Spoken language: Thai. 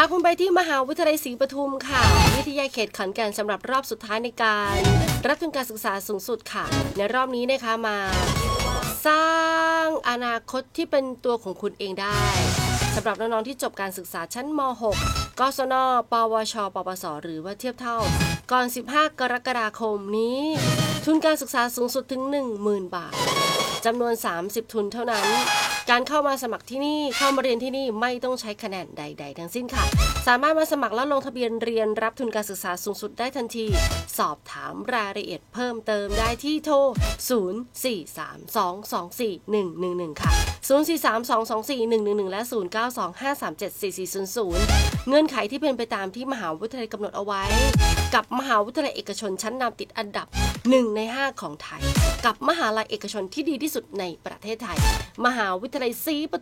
าคุณไปที่มหาวิทยาลัยศรีปทุมค่ะวิทยาเขตขอนแก่นสำหรับรอบสุดท้ายในการรับทุนการศึกษาสูงสุดค่ะในรอบนี้นะคะมาสร้างอนาคตที่เป็นตัวของคุณเองได้สำหรับน้องๆที่จบการศึกษาชั้นม .6 กศนปวชปปสหรือว่าเทียบเท่าก่อน15กรกฎาคมนี้ทุนการศึกษาสูงสุดถึง 10,000 บาทจำนวน30ทุนเท่านั้นการเข้ามาสมัครที่นี่เข้ามาเรียนที่นี่ไม่ต้องใช้คะแนนใดๆทั้งสิ้นค่ะสามารถมาสมัครและลงทะเบียนเรียนรับทุนการศึกษาสูงสุดได้ทันทีสอบถามรายละเอียดเพิ่มเติมได้ที่โทร 0432241111 ค่ะ 0432241111 และ 0925374400 เงื่อนไขที่เป็นไปตามที่มหาวิทยาลัยกำหนดเอาไว้กับมหาวิทยาลัยเอกชนชั้นนำติดอันดับ1 ใน 5ของไทยกับมหาลัยเอกชนที่ดีที่สุดในประเทศไทยมหาวิทยาลัยศรีป